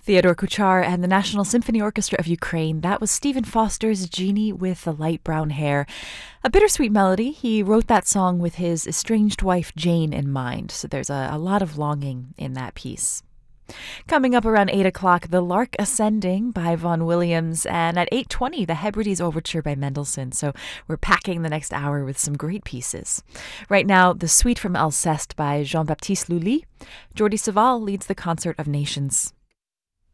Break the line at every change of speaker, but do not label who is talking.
Theodore Kuchar and the National Symphony Orchestra of Ukraine. That was Stephen Foster's Genie with the Light Brown Hair. A bittersweet melody. He wrote that song with his estranged wife Jane in mind, so there's a lot of longing in that piece. Coming up around 8 o'clock, The Lark Ascending by Vaughan Williams, and at 8:20, the Hebrides Overture by Mendelssohn. So we're packing the next hour with some great pieces. Right now, The Suite from Alceste by Jean-Baptiste Lully. Jordi Savall leads the Concert of Nations.